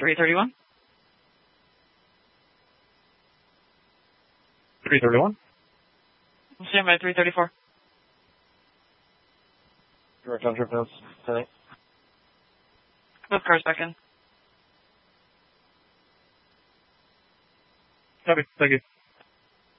331. 331. Stand by 334. Direct on trip notes. Tonight. Both cars back in. Copy. Thank you.